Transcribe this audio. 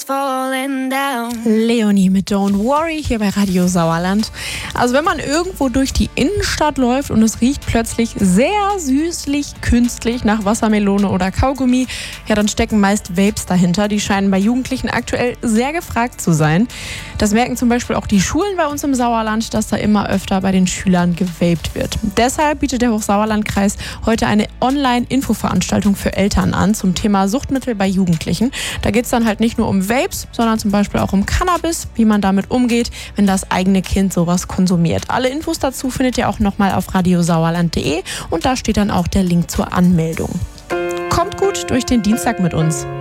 falling down. Leonie mit Don't Worry hier bei Radio Sauerland. Also wenn man irgendwo durch die Innenstadt läuft und es riecht plötzlich sehr süßlich, künstlich nach Wassermelone oder Kaugummi, ja, dann stecken meist Vapes dahinter. Die scheinen bei Jugendlichen aktuell sehr gefragt zu sein. Das merken zum Beispiel auch die Schulen bei uns im Sauerland, dass da immer öfter bei den Schülern gewaped wird. Deshalb bietet der Hochsauerlandkreis heute eine Online-Infoveranstaltung für Eltern an zum Thema Suchtmittel bei Jugendlichen. Da geht es dann halt nicht nur um Vapes, sondern zum Beispiel auch um Cannabis, wie man damit umgeht, wenn das eigene Kind sowas konsumiert. Alle Infos dazu findet ihr auch nochmal auf radiosauerland.de und da steht dann auch der Link zur Anmeldung. Kommt gut durch den Dienstag mit uns.